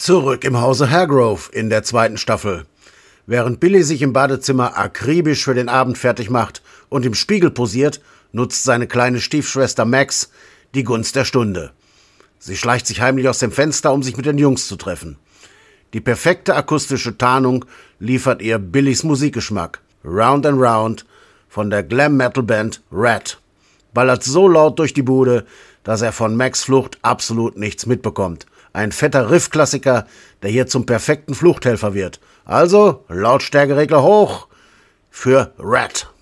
Zurück im Hause Hargrove in der 2. Staffel. Während Billy sich im Badezimmer akribisch für den Abend fertig macht und im Spiegel posiert, nutzt seine kleine Stiefschwester Max die Gunst der Stunde. Sie schleicht sich heimlich aus dem Fenster, um sich mit den Jungs zu treffen. Die perfekte akustische Tarnung liefert ihr Billys Musikgeschmack. Round and Round von der Glam-Metal-Band Rat ballert so laut durch die Bude, dass er von Max' Flucht absolut nichts mitbekommt. Ein fetter Riff-Klassiker, der hier zum perfekten Fluchthelfer wird. Also, Lautstärkeregler hoch für Rat.